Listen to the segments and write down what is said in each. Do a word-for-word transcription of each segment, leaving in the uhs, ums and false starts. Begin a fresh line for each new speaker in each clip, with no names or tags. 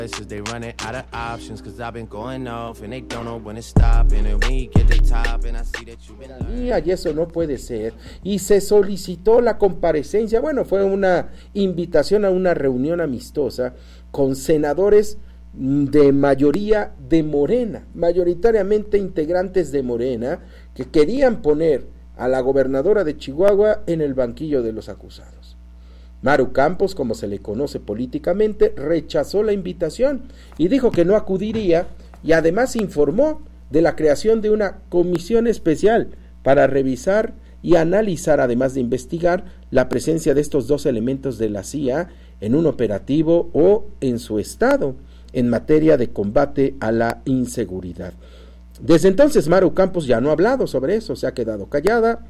Y eso no puede ser. Y se solicitó la comparecencia, bueno, fue una invitación a una reunión amistosa con senadores de mayoría de Morena, mayoritariamente integrantes de Morena, que querían poner a la gobernadora de Chihuahua en el banquillo de los acusados. Maru Campos, como se le conoce políticamente, rechazó la invitación y dijo que no acudiría, y además informó de la creación de una comisión especial para revisar y analizar, además de investigar, la presencia de estos dos elementos de la C I A en un operativo o en su estado en materia de combate a la inseguridad. Desde entonces Maru Campos ya no ha hablado sobre eso, se ha quedado callada,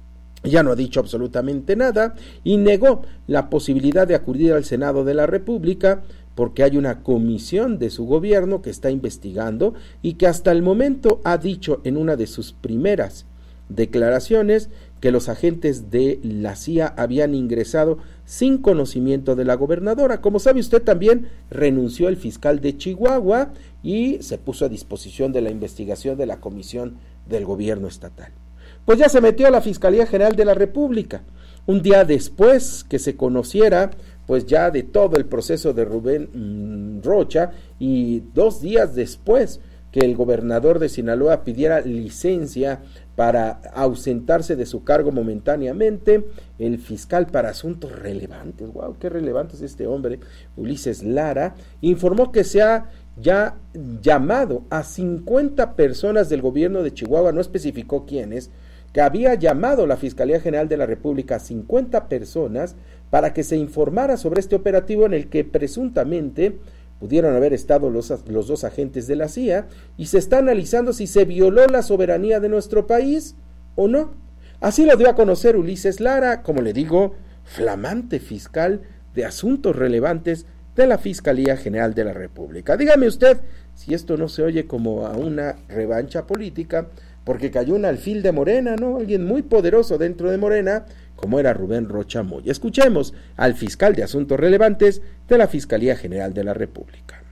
ya no ha dicho absolutamente nada y negó la posibilidad de acudir al Senado de la República porque hay una comisión de su gobierno que está investigando y que hasta el momento ha dicho en una de sus primeras declaraciones que los agentes de la C I A habían ingresado sin conocimiento de la gobernadora. Como sabe usted, también renunció el fiscal de Chihuahua y se puso a disposición de la investigación de la comisión del gobierno estatal. Pues ya se metió a la Fiscalía General de la República. Un día después que se conociera, pues ya de todo el proceso de Rubén mmm, Rocha, y dos días después que el gobernador de Sinaloa pidiera licencia para ausentarse de su cargo momentáneamente, el fiscal para asuntos relevantes, wow, qué relevante es este hombre, Ulises Lara, informó que se ha ya llamado a cincuenta personas del gobierno de Chihuahua, no especificó quiénes, que había llamado la Fiscalía General de la República a cincuenta personas para que se informara sobre este operativo en el que presuntamente pudieron haber estado los, los dos agentes de la C I A, y se está analizando si se violó la soberanía de nuestro país o no. Así lo dio a conocer Ulises Lara, como le digo, flamante fiscal de asuntos relevantes de la Fiscalía General de la República. Dígame usted si esto no se oye como a una revancha política, porque cayó un alfil de Morena, ¿no? Alguien muy poderoso dentro de Morena, como era Rubén Rocha Moya. Escuchemos al fiscal de asuntos relevantes de la Fiscalía General de la República.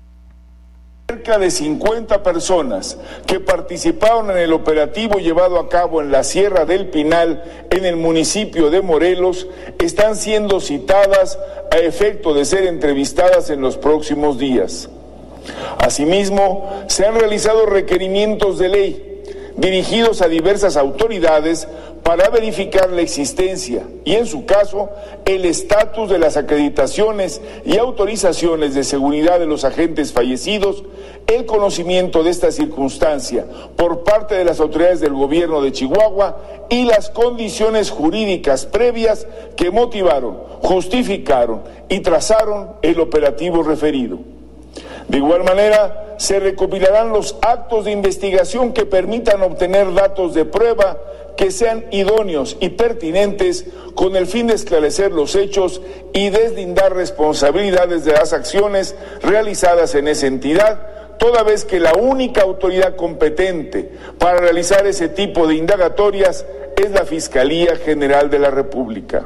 Cerca de cincuenta personas que participaron en el operativo llevado a cabo en la Sierra del Pinal, en el municipio de Morelos, están siendo citadas a efecto de ser entrevistadas en los próximos días. Asimismo, se han realizado requerimientos de ley dirigidos a diversas autoridades para verificar la existencia y, en su caso, el estatus de las acreditaciones y autorizaciones de seguridad de los agentes fallecidos, el conocimiento de esta circunstancia por parte de las autoridades del gobierno de Chihuahua y las condiciones jurídicas previas que motivaron, justificaron y trazaron el operativo referido. De igual manera, se recopilarán los actos de investigación que permitan obtener datos de prueba que sean idóneos y pertinentes con el fin de esclarecer los hechos y deslindar responsabilidades de las acciones realizadas en esa entidad, toda vez que la única autoridad competente para realizar ese tipo de indagatorias es la Fiscalía General de la República.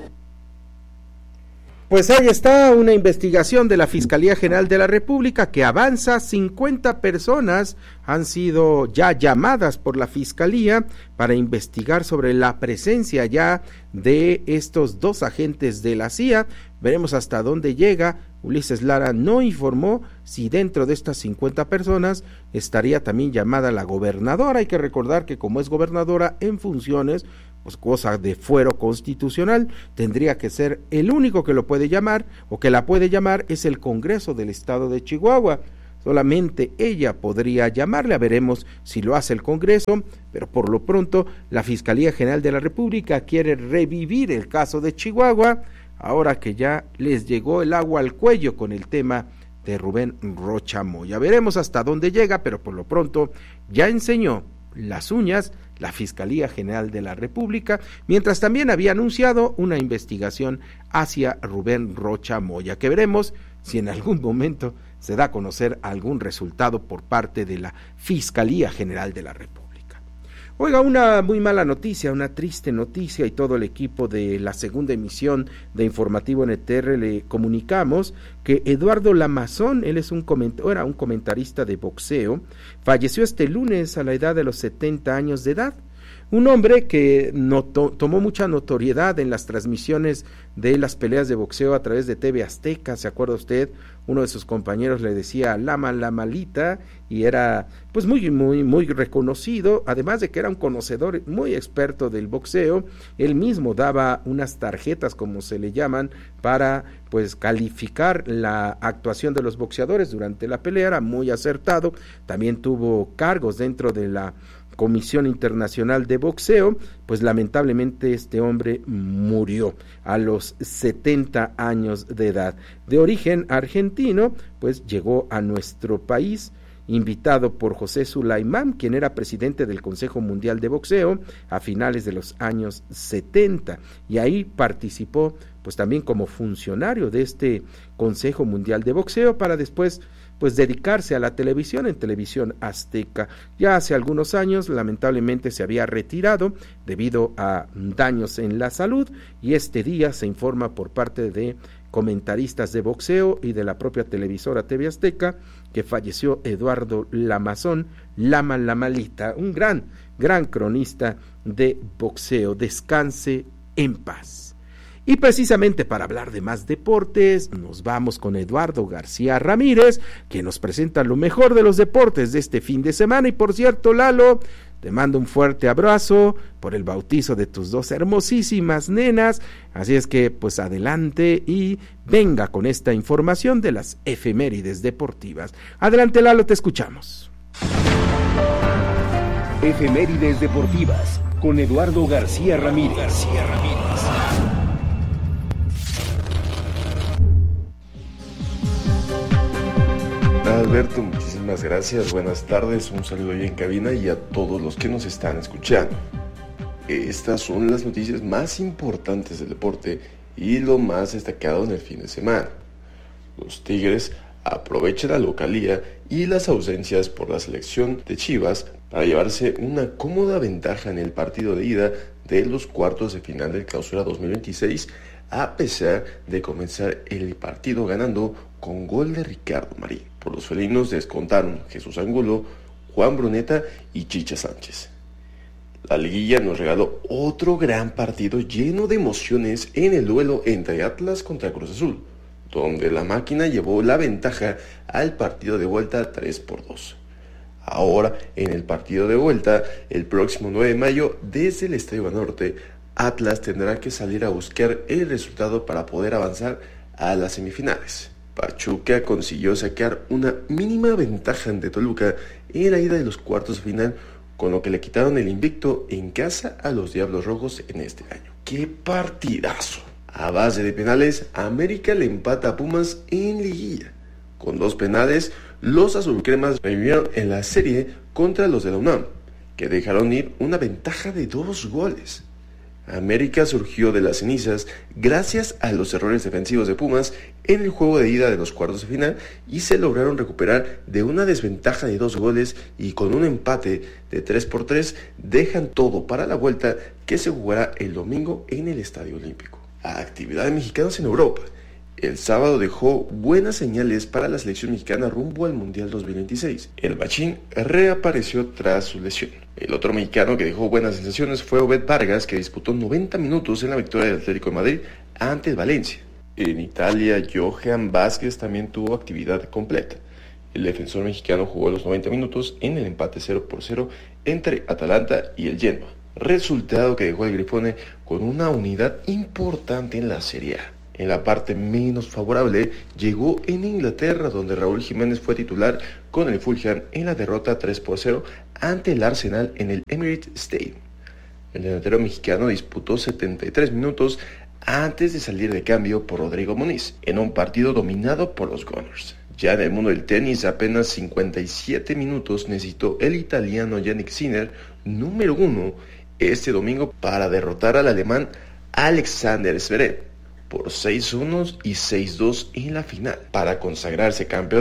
Pues ahí está una investigación de la Fiscalía General de la República que avanza. Cincuenta personas han sido ya llamadas por la Fiscalía para investigar sobre la presencia ya de estos dos agentes de la C I A. Veremos hasta dónde llega. Ulises Lara no informó si dentro de estas cincuenta personas estaría también llamada la gobernadora. Hay que recordar que como es gobernadora en funciones, pues cosa de fuero constitucional, tendría que ser el único que lo puede llamar o que la puede llamar es el Congreso del Estado de Chihuahua. Solamente ella podría llamarle, veremos si lo hace el Congreso, pero por lo pronto la Fiscalía General de la República quiere revivir el caso de Chihuahua, ahora que ya les llegó el agua al cuello con el tema de Rubén Rocha Moya. Veremos hasta dónde llega, pero por lo pronto ya enseñó las uñas la Fiscalía General de la República, mientras también había anunciado una investigación hacia Rubén Rocha Moya, que veremos si en algún momento se da a conocer algún resultado por parte de la Fiscalía General de la República. Oiga, una muy mala noticia, una triste noticia, y todo el equipo de la segunda emisión de Informativo N T R le comunicamos que Eduardo Lamazón, él es un coment- era un comentarista de boxeo, falleció este lunes a la edad de los setenta años de edad. Un hombre que noto, tomó mucha notoriedad en las transmisiones de las peleas de boxeo a través de T V Azteca. ¿Se acuerda usted? Uno de sus compañeros le decía Lama la malita, y era pues muy muy muy reconocido, además de que era un conocedor muy experto del boxeo. Él mismo daba unas tarjetas, como se le llaman, para pues calificar la actuación de los boxeadores durante la pelea. Era muy acertado. También tuvo cargos dentro de la Comisión Internacional de Boxeo. Pues lamentablemente este hombre murió a los setenta años de edad. De origen argentino, pues llegó a nuestro país invitado por José Sulaimán, quien era presidente del Consejo Mundial de Boxeo a finales de los años setenta, y ahí participó pues también como funcionario de este Consejo Mundial de Boxeo, para después pues dedicarse a la televisión en Televisión Azteca. Ya hace algunos años lamentablemente se había retirado debido a daños en la salud, y este día se informa por parte de comentaristas de boxeo y de la propia televisora T V Azteca que falleció Eduardo Lamazón, Lama la malita, un gran, gran cronista de boxeo. Descanse en paz. Y precisamente para hablar de más deportes, nos vamos con Eduardo García Ramírez, que nos presenta lo mejor de los deportes de este fin de semana. Y por cierto, Lalo, te mando un fuerte abrazo por el bautizo de tus dos hermosísimas nenas, así es que pues adelante y venga con esta información de las efemérides deportivas. Adelante, Lalo, te escuchamos.
Efemérides deportivas con Eduardo García Ramírez. García Ramírez.
Alberto, muchísimas gracias, buenas tardes, un saludo ahí en cabina y a todos los que nos están escuchando. Estas son las noticias más importantes del deporte y lo más destacado en el fin de semana. Los Tigres aprovechan la localía y las ausencias por la selección de Chivas para llevarse una cómoda ventaja en el partido de ida de los cuartos de final del Clausura dos mil veintiséis, a pesar de comenzar el partido ganando con gol de Ricardo Marín. Por los felinos descontaron Jesús Angulo, Juan Bruneta y Chicha Sánchez. La liguilla nos regaló otro gran partido lleno de emociones en el duelo entre Atlas contra Cruz Azul, donde la máquina llevó la ventaja al partido de vuelta tres por dos. Ahora, en el partido de vuelta, el próximo nueve de mayo, desde el Estadio Banorte, Atlas tendrá que salir a buscar el resultado para poder avanzar a las semifinales. Pachuca consiguió sacar una mínima ventaja ante Toluca en la ida de los cuartos de final, con lo que le quitaron el invicto en casa a los Diablos Rojos en este año. ¡Qué partidazo! A base de penales, América le empata a Pumas en liguilla. Con dos penales, los azulcremas revivieron en la serie contra los de la UNAM, que dejaron ir una ventaja de dos goles. América surgió de las cenizas gracias a los errores defensivos de Pumas en el juego de ida de los cuartos de final y se lograron recuperar de una desventaja de dos goles, y con un empate de tres por tres dejan todo para la vuelta que se jugará el domingo en el Estadio Olímpico. Actividad de mexicanos en Europa. El sábado dejó buenas señales para la selección mexicana rumbo al Mundial dos mil veintiséis. El Machín reapareció tras su lesión. El otro mexicano que dejó buenas sensaciones fue Obed Vargas, que disputó noventa minutos en la victoria del Atlético de Madrid ante el Valencia. En Italia, Johan Vázquez también tuvo actividad completa. El defensor mexicano jugó los noventa minutos en el empate cero por cero entre Atalanta y el Genoa, resultado que dejó al Grifone con una unidad importante en la Serie A. En la parte menos favorable llegó en Inglaterra, donde Raúl Jiménez fue titular con el Fulham en la derrota tres por cero ante el Arsenal en el Emirates Stadium. El delantero mexicano disputó setenta y tres minutos antes de salir de cambio por Rodrigo Muniz, en un partido dominado por los Gunners. Ya en el mundo del tenis, apenas cincuenta y siete minutos necesitó el italiano Jannik Sinner, número uno, este domingo para derrotar al alemán Alexander Zverev por seis uno y seis dos en la final, para consagrarse campeón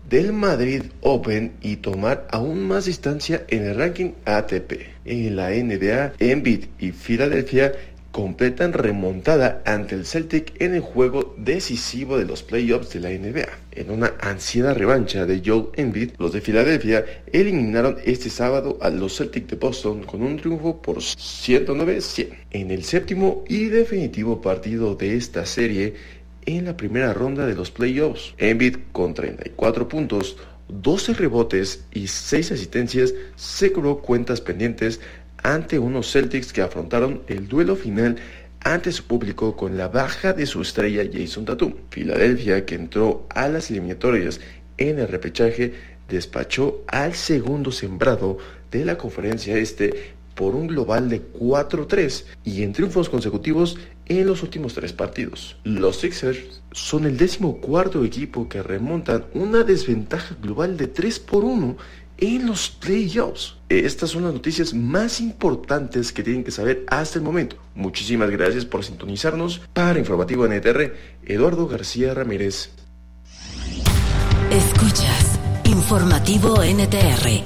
del Madrid Open y tomar aún más distancia en el ranking A T P. En la N B A, Embiid y Filadelfia completan remontada ante el Celtic en el juego decisivo de los playoffs de la N B A. En una ansiada revancha de Joel Embiid, los de Filadelfia eliminaron este sábado a los Celtics de Boston con un triunfo por ciento nueve a cien. En el séptimo y definitivo partido de esta serie, en la primera ronda de los playoffs, Embiid con treinta y cuatro puntos, doce rebotes y seis asistencias se cobró cuentas pendientes ante unos Celtics que afrontaron el duelo final ante su público con la baja de su estrella Jason Tatum. Filadelfia, que entró a las eliminatorias en el repechaje, despachó al segundo sembrado de la conferencia este por un global de cuatro a tres y en triunfos consecutivos en los últimos tres partidos. Los Sixers son el decimocuarto equipo que remontan una desventaja global de tres por uno en los playoffs. Estas son las noticias más importantes que tienen que saber hasta el momento. Muchísimas gracias por sintonizarnos. Para Informativo N T R, Eduardo García Ramírez.
Escuchas Informativo N T R.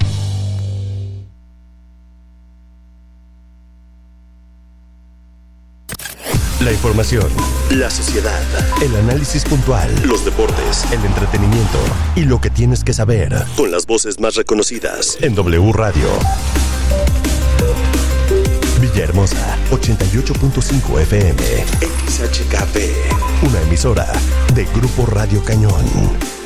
La información,
La sociedad,
el análisis puntual,
los deportes,
el entretenimiento y lo que tienes que saber
con las voces más reconocidas.
en W Radio. Villahermosa, ochenta y ocho punto cinco F M.
X H K P.
Una emisora de Grupo Radio Cañón.